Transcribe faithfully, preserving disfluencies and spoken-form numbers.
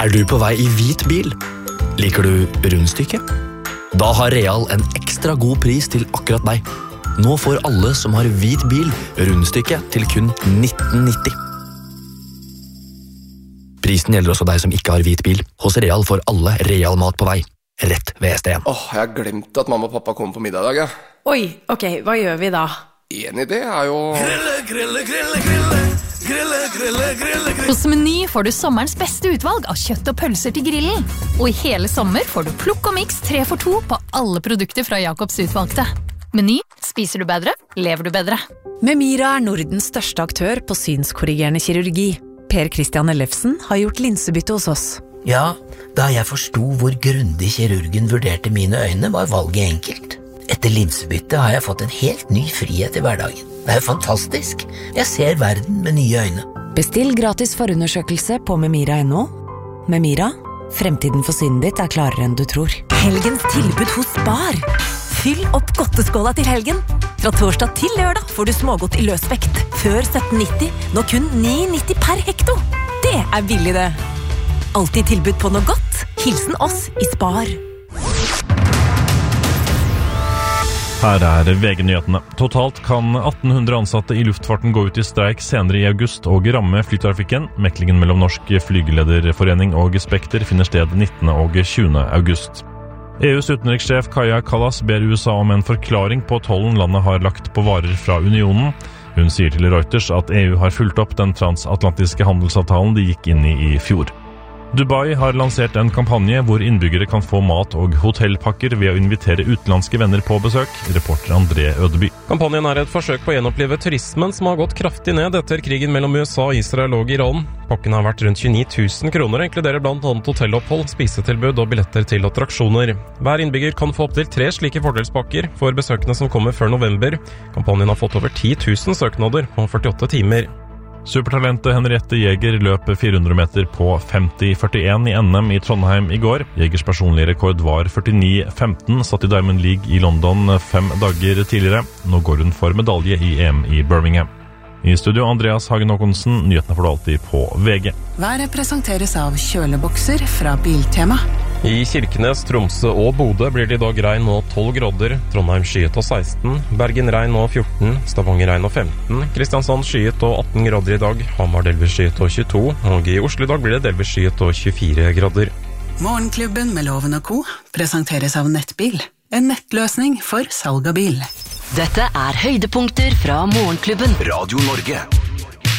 Er du på vei i hvit bil? Liker du rundstykke? Da har Real en ekstra god pris til akkurat deg. Nå får alle som har hvit bil rundstykke til kun nitten nitti. Prisen gjelder også deg som ikke har hvit bil. Hos Real får alle Real mat på vei. Rett ved S D en. Åh, oh, jeg har glemt at mamma og pappa kommer på middag i dag, ja. Oi, ok, hva gjør vi da? En idé er jo... Grille, grille, grille, grille. Grille, grille, grille, grille. Hos Meny får du sommerens beste utvalg av kjøtt og pølser til grillen. Og i hele sommer får du plukk og mix tre for to på alle produkter fra Jakobs utvalgte. Meny, spiser du bedre, lever du bedre. Memira er Nordens største aktør på synskorrigerende kirurgi. Per Christian Ellefsen har gjort linsebytte hos oss. Ja, da jeg forstod hvor grundig kirurgen vurderte mine øyne, var valget enkelt. Etter linsebytte har jeg fått en helt ny frihet i hverdagen. Det er fantastisk. Jeg ser verden med nye øyne. Bestill gratis forundersøkelse på memira punktum no. Memira, fremtiden for synet ditt er klarere enn du tror. Helgens tilbud hos Spar. Fyll opp godteskåla til helgen. Fra torsdag til lørdag får du smågodt i løsvekt. Før sytten nitti, nå kun ni nitti per hekto. Det er billig det. Alltid tilbud på noe godt. Hilsen oss i Spar. Her er V G-nyhetene. Totalt kan atten hundre ansatte i luftfarten gå ut i streik senere i august og ramme flytrafikken. Meklingen mellom Norsk Flygelederforening og Spekter finner sted nittende og tjuende august. E U's utenrikssjef Kaja Kallas ber U S A om en forklaring på tollen landet har lagt på varer fra unionen. Hun sier til Reuters at E U har fulgt opp den transatlantiske handelsavtalen de gikk inn i i fjor. Dubai har lansert en kampanje hvor innbyggere kan få mat- og hotellpakker ved å invitere utenlandske venner på besøk, reporter André Ødeby. Kampanjen er et forsøk på å gjenopplive turismen som har gått kraftig ned etter krigen mellom U S A, Israel og Iran. Pakken har vært rundt tjueni tusen kroner, inkluderer blant annet hotellopphold, spisetilbud og billetter til attraksjoner. Hver innbygger kan få opp til tre slike fordelspakker for besøkende som kommer før november. Kampanjen har fått over ti tusen søknader på førtiåtte timer. Supertalentet Henriette Jäger løp fire hundre meter på femti førtien i N M i Trondheim i går. Jägers personlige rekord var førtini femten, satt i Diamond League i London fem dager tidligere. Nå går hun for medalje i E M i Birmingham. I studio Andreas Hagen Håkonsen, nyhetene får du alltid på V G. Været presenteres av kjølebokser fra Biltema. I Kirkenes, Tromsø og Bodø blir det i dag regn og tolv grader, Trondheim skyet og seksten, Bergen regn og fjorten, Stavanger regn og femten, Kristiansand skyet og atten grader i dag, Hamar delvis skyet og tjueto, og i Oslo i dag blir det delvis skyet og tjuefire grader. Morgenklubben med Loven og Co. presenteres av Nettbil, en nettløsning for salg av bil. Dette er høydepunkter fra Morgenklubben. Radio Norge.